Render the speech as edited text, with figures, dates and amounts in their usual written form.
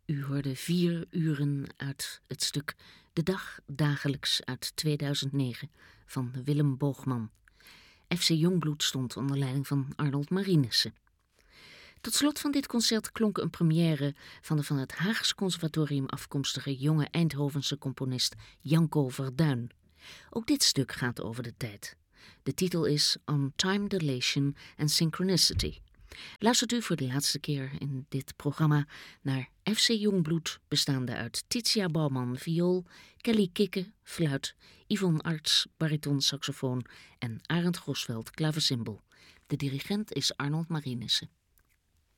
U hoorde 4 uren uit het stuk De Dag Dagelijks uit 2009 van Willem Boogman. FC Jongbloed stond onder leiding van Arnold Marienissen. Tot slot van dit concert klonk een première van de van het Haags Conservatorium afkomstige jonge Eindhovense componist Janko Verduin. Ook dit stuk gaat over de tijd. De titel is On Time Dilation and Synchronicity. Luistert u voor de laatste keer in dit programma naar FC Jongbloed, bestaande uit Titia Bouwman viool, Kelly Kikke fluit, Yvonne Arts bariton saxofoon en Arend Grosveld klavecimbal. De dirigent is Arnold Marienissen.